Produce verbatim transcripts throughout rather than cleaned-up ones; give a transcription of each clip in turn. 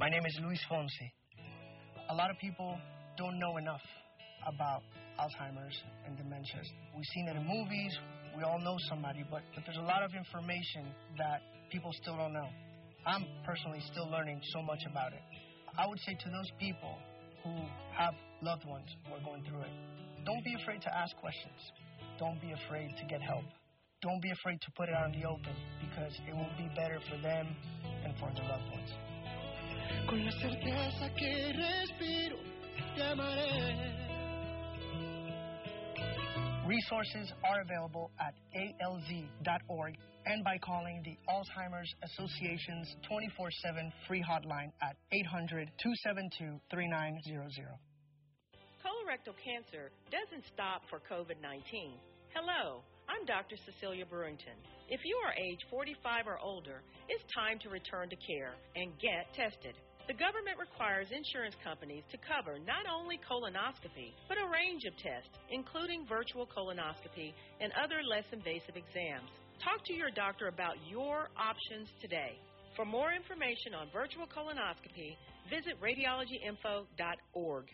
My name is Luis Fonsi. A lot of people don't know enough about Alzheimer's and dementias. We've seen it in movies, we all know somebody, but, but there's a lot of information that people still don't know. I'm personally still learning so much about it. I would say to those people who have loved ones who are going through it, don't be afraid to ask questions. Don't be afraid to get help. Don't be afraid to put it out in the open, because it will be better for them and for their loved ones. Con la certeza que respiro, llamaré. Resources are available at A L Z dot org and by calling the Alzheimer's Association's twenty-four seven free hotline at eight hundred, two seven two, three nine zero zero. Colorectal cancer doesn't stop for COVID nineteen. Hello, I'm Doctor Cecilia Brewington. If you are age forty-five or older, it's time to return to care and get tested. The government requires insurance companies to cover not only colonoscopy, but a range of tests, including virtual colonoscopy and other less invasive exams. Talk to your doctor about your options today. For more information on virtual colonoscopy, visit radiology info dot org.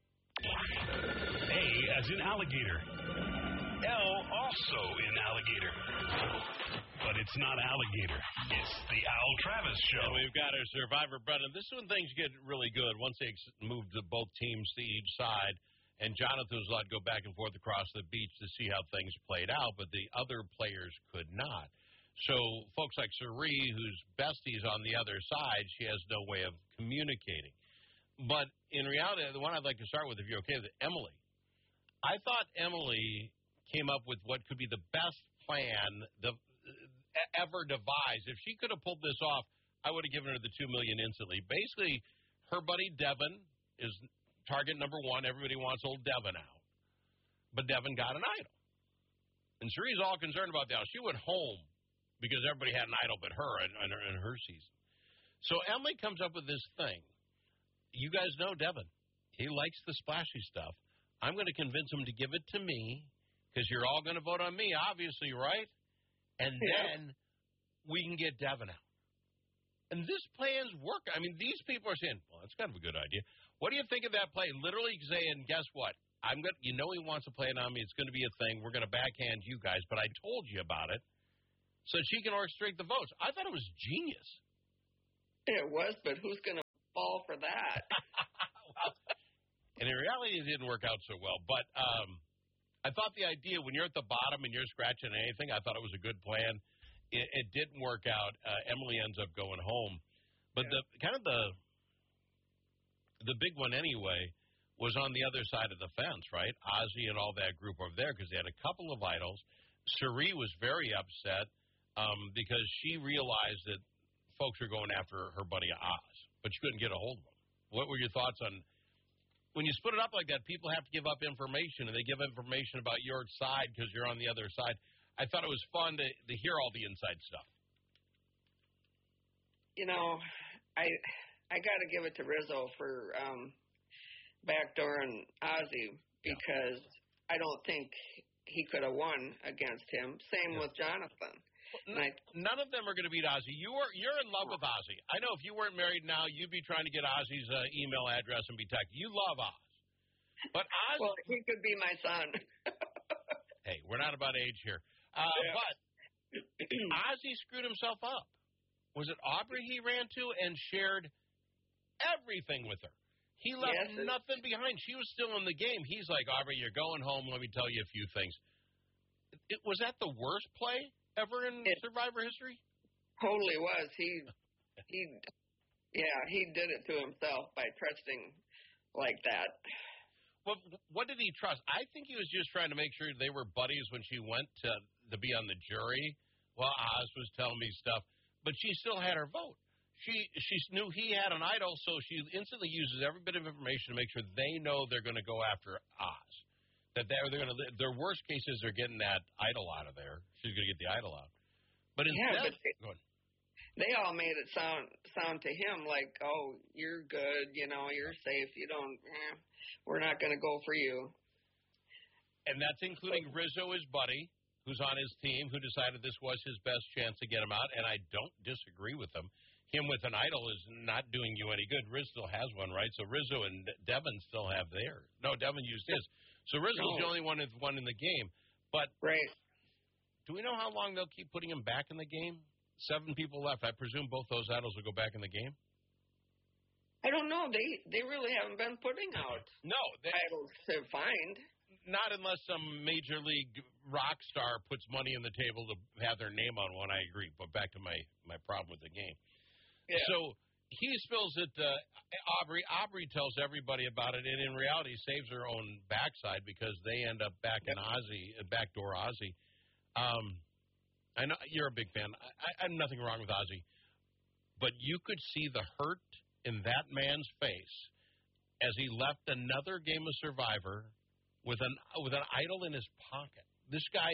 A as in alligator. L also in alligator. But it's not alligator. It's the Al Travis Show. And we've got our survivor, Brendan. This is when things get really good, once they move to both teams to each side. And Jonathan was allowed to go back and forth across the beach to see how things played out, but the other players could not. So folks like Sari, whose bestie's on the other side, she has no way of communicating. But in reality, the one I'd like to start with, if you're okay with it, Emily. I thought Emily came up with what could be the best plan the ever devised. If she could have pulled this off, I would have given her the two million dollars instantly. Basically, her buddy Devin is target number one. Everybody wants old Devin out. But Devin got an idol. And Sari's all concerned about that. She went home because everybody had an idol but her in, in, her, in her season. So Emily comes up with this thing. You guys know Devin. He likes the splashy stuff. I'm going to convince him to give it to me because you're all going to vote on me, obviously, right? And then we can get Devin out. And this plan's work. I mean, these people are saying, well, that's kind of a good idea. What do you think of that play? Literally saying, guess what? I'm going. You know he wants to play it on me. It's going to be a thing. We're going to backhand you guys, but I told you about it so she can orchestrate the votes. I thought it was genius. It was, but who's going to fall for that? Well, and in reality, it didn't work out so well. But um, I thought the idea, when you're at the bottom and you're scratching anything, I thought it was a good plan. It, it didn't work out. Uh, Emily ends up going home. But yeah. the kind of the the big one anyway was on the other side of the fence, right? Ozzy and all that group over there, because they had a couple of idols. Sari was very upset um, because she realized that folks were going after her buddy Oz, but she couldn't get a hold of him. What were your thoughts on when you split it up like that? People have to give up information, and they give information about your side because you're on the other side. I thought it was fun to, to hear all the inside stuff. You know, I I got to give it to Rizzo for um, backdooring Ozzy because yeah. I don't think he could have won against him. Same yeah. with Jonathan. Well, n- I, none of them are going to beat Ozzy. You are you're in love with Ozzy. I know if you weren't married now, you'd be trying to get Ozzy's uh, email address and be texting. You love Oz, but Oz. Well, he could be my son. Hey, we're not about age here. Uh, yeah. But Ozzy screwed himself up. Was it Aubrey he ran to and shared everything with her? He left yes, nothing behind. She was still in the game. He's like, Aubrey, you're going home. Let me tell you a few things. It, was that the worst play ever in it Survivor history? Totally was. He, he, yeah, he did it to himself by trusting like that. Well, what did he trust? I think he was just trying to make sure they were buddies when she went to to be on the jury while Oz was telling me stuff. But she still had her vote. She she knew he had an idol, so she instantly uses every bit of information to make sure they know they're going to go after Oz. That they're they're going to their worst case is they're getting that idol out of there. She's going to get the idol out. But instead, yeah, but they, they all made it sound sound to him like, oh, you're good, you know, you're safe. You don't. Eh, we're not going to go for you. And that's including Rizzo, his buddy, who's on his team, who decided this was his best chance to get him out, and I don't disagree with him. him with an idol is not doing you any good. Riz still has one, right? So Rizzo and Devin still have theirs. No, Devin used his. So Rizzo's No. the only one that's won in the game. But Right. do we know how long they'll keep putting him back in the game? Seven people left. I presume both those idols will go back in the game? I don't know. They they really haven't been putting out No, they, titles to find. not unless some major league rock star puts money on the table to have their name on one. I agree. But back to my, my problem with the game. Yeah. So he spills it to Aubrey. Aubrey tells everybody about it, and in reality saves her own backside because they end up back in Ozzy, backdoor Ozzy. Um, I know you're a big fan. I, I have nothing wrong with Ozzy, but you could see the hurt in that man's face as he left another game of Survivor with an with an idol in his pocket. This guy,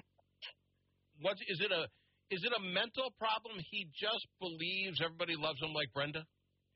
what is it a is it a mental problem? He just believes everybody loves him like Brenda.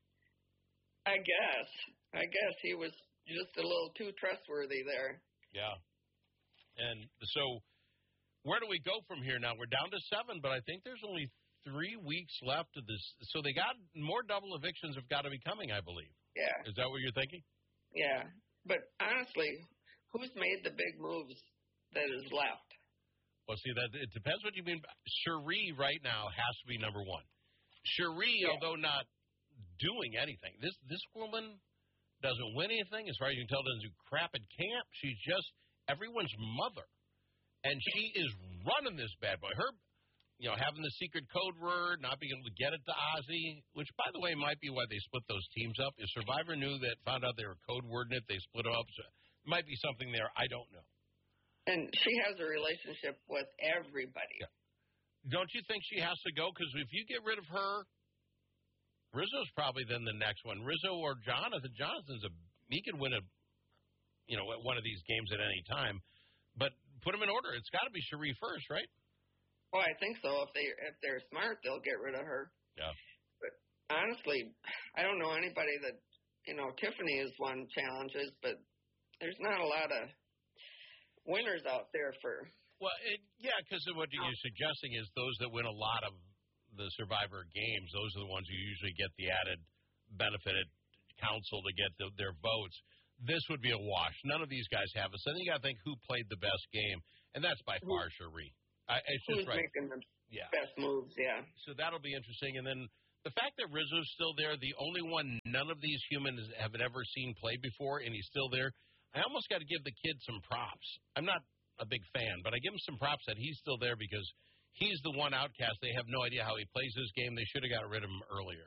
I guess. I guess he was just a little too trustworthy there. Yeah, and so where do we go from here now? We're down to seven, but I think there's only three weeks left of this. So they got more double evictions have got to be coming, I believe. Yeah. Is that what you're thinking? Yeah. But honestly, who's made the big moves that is left? Well, see, that it depends what you mean. Cherie right now has to be number one. Cherie, Yeah. although not doing anything, this this woman doesn't win anything. As far as you can tell, doesn't do crap at camp. She's just everyone's mother. And she is running this bad boy. Her, you know, having the secret code word, not being able to get it to Ozzy, which, by the way, might be why they split those teams up. If Survivor knew that, found out they were code wording it, they split them up. So it might be something there. I don't know. And she has a relationship with everybody. Yeah. Don't you think she has to go? Because if you get rid of her, Rizzo's probably then the next one. Rizzo or Jonathan. Jonathan's a he could win a, you know, one of these games at any time. But put them in order. It's got to be Cherie first, right? Well, I think so. If they if they're smart, they'll get rid of her. Yeah. But honestly, I don't know anybody that you know. Tiffany has won challenges, but there's not a lot of winners out there for. Well, it, yeah, because what you're suggesting is those that win a lot of the Survivor games, those are the ones who usually get the added benefited council to get the, their votes. This would be a wash. None of these guys have it. So then you got to think who played the best game, and that's by far Cherie. I, it's Who's just right. making the Yeah. best moves? Yeah. So that'll be interesting. And then the fact that Rizzo's still there, the only one none of these humans have ever seen play before, and he's still there, I almost got to give the kid some props. I'm not a big fan, but I give him some props that he's still there because he's the one outcast. They have no idea how he plays this game. They should have got rid of him earlier.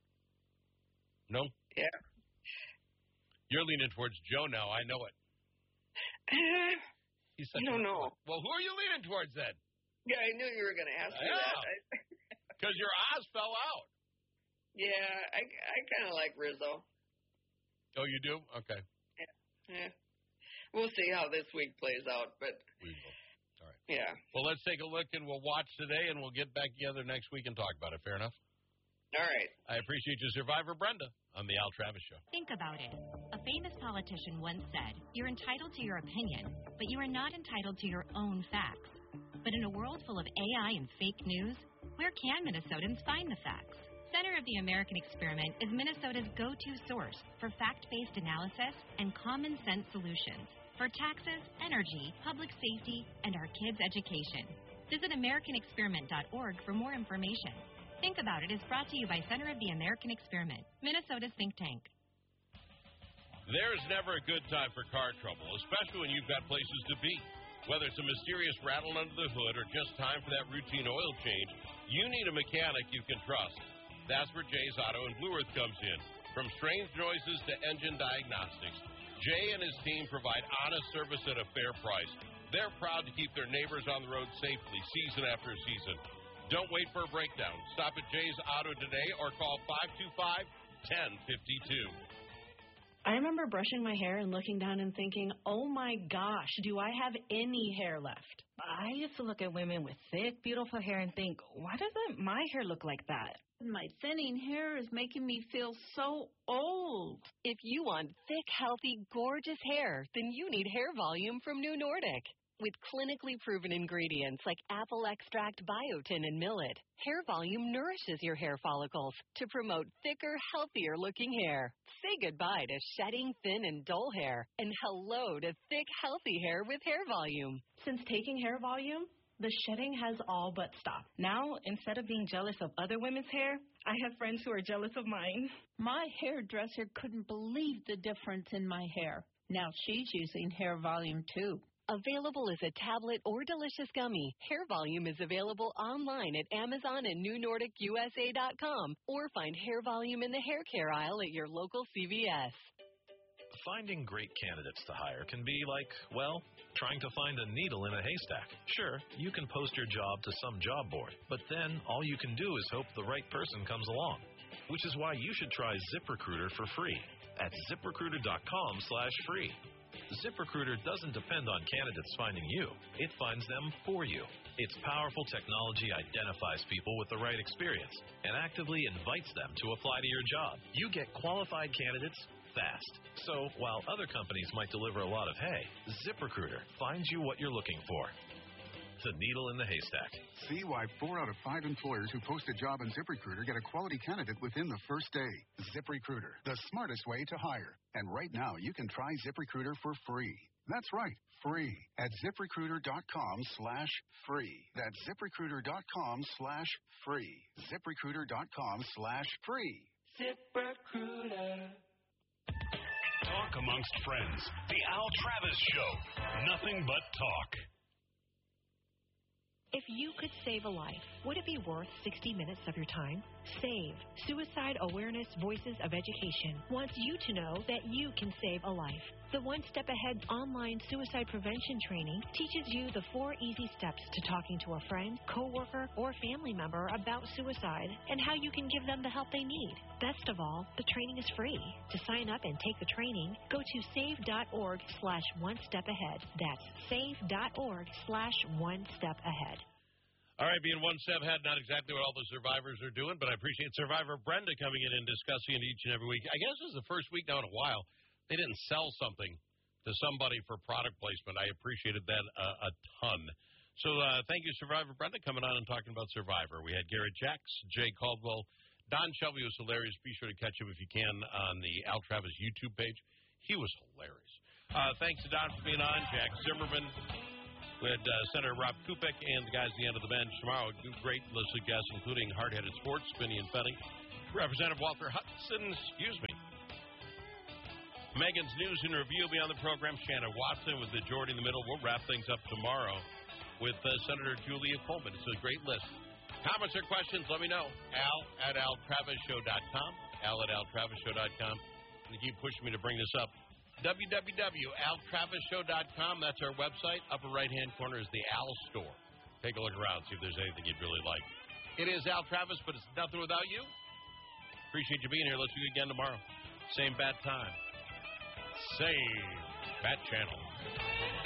No? Yeah. You're leaning towards Joe now. I know it. He's such I don't a, know. Well, who are you leaning towards then? Yeah, I knew you were going to ask me Yeah. that. I, Because your Oz fell out. yeah, I, I kind of like Rizzo. Oh, you do? Okay. Yeah. We'll see how this week plays out, but We will. All right. yeah. Well, let's take a look, and we'll watch today, and we'll get back together next week and talk about it. Fair enough? All right. I appreciate you, Survivor Brenda, on the Al Travis Show. Think about it. A famous politician once said, "You're entitled to your opinion, but you are not entitled to your own facts." But in a world full of A I and fake news, where can Minnesotans find the facts? Center of the American Experiment is Minnesota's go-to source for fact-based analysis and common-sense solutions for taxes, energy, public safety, and our kids' education. Visit American Experiment dot org for more information. Think About It is brought to you by Center of the American Experiment, Minnesota's think tank. There's never a good time for car trouble, especially when you've got places to be. Whether it's a mysterious rattle under the hood or just time for that routine oil change, you need a mechanic you can trust. That's where Jay's Auto in Blue Earth comes in. From strange noises to engine diagnostics, Jay and his team provide honest service at a fair price. They're proud to keep their neighbors on the road safely, season after season. Don't wait for a breakdown. Stop at Jay's Auto today or call five two five, one oh five two. I remember brushing my hair and looking down and thinking, oh my gosh, do I have any hair left? I used to look at women with thick, beautiful hair and think, why doesn't my hair look like that? My thinning hair is making me feel so old. If you want thick, healthy, gorgeous hair, then you need Hair Volume from New Nordic. With clinically proven ingredients like apple extract, biotin, and millet, Hair Volume nourishes your hair follicles to promote thicker, healthier-looking hair. Say goodbye to shedding, thin, and dull hair, and hello to thick, healthy hair with Hair Volume. Since taking Hair Volume, the shedding has all but stopped. Now, instead of being jealous of other women's hair, I have friends who are jealous of mine. My hairdresser couldn't believe the difference in my hair. Now she's using Hair Volume too. Available as a tablet or delicious gummy, Hair Volume is available online at Amazon and New Nordic U S A dot com, or find Hair Volume in the hair care aisle at your local C V S. Finding great candidates to hire can be like, well, trying to find a needle in a haystack. Sure, you can post your job to some job board, but then all you can do is hope the right person comes along, which is why you should try ZipRecruiter for free at ZipRecruiter dot com slash free. ZipRecruiter doesn't depend on candidates finding you. It finds them for you. Its powerful technology identifies people with the right experience and actively invites them to apply to your job. You get qualified candidates fast. So while other companies might deliver a lot of hay, ZipRecruiter finds you what you're looking for. The needle in the haystack. See why four out of five employers who post a job on ZipRecruiter get a quality candidate within the first day. ZipRecruiter, the smartest way to hire. And right now, you can try ZipRecruiter for free. That's right, free at ZipRecruiter dot com slash free. That's ZipRecruiter dot com slash free. ZipRecruiter dot com slash free. ZipRecruiter. Talk amongst friends. The Al Travis Show. Nothing but talk. If you could save a life, would it be worth sixty minutes of your time? SAVE, Suicide Awareness Voices of Education, wants you to know that you can save a life. The One Step Ahead online suicide prevention training teaches you the four easy steps to talking to a friend, coworker, or family member about suicide and how you can give them the help they need. Best of all, the training is free. To sign up and take the training, go to save.org slash one step ahead. That's save.org slash one step ahead. All right, being one step ahead, not exactly what all the survivors are doing, but I appreciate Survivor Brenda coming in and discussing it each and every week. I guess this is the first week now in a while they didn't sell something to somebody for product placement. I appreciated that uh, a ton. So uh, thank you, Survivor Brenda, coming on and talking about Survivor. We had Garrett Jacks, Jay Caldwell, Don Shelby was hilarious. Be sure to catch him if you can on the Al Travis YouTube page. He was hilarious. Uh, thanks to Don for being on, Jack Zimmerman. We had uh, Senator Rob Kupek and the guys at the end of the bench tomorrow. Great list of guests, including Hard-Headed Sports, Spinny and Fetty, Representative Walter Hudson, excuse me. Megan's News and Review will be on the program. Shannon Watson with the Majority in the Middle. We'll wrap things up tomorrow with uh, Senator Julia Coleman. It's a great list. Comments or questions, let me know. Al at al travis show dot com. Al at al travis show dot com. And you keep pushing me to bring this up. w w w dot al travis show dot com. That's our website. Upper right-hand corner is the Al Store. Take a look around, see if there's anything you'd really like. It is Al Travis, but it's nothing without you. Appreciate you being here. Let's see you again tomorrow. Same bad time. Same bad channel.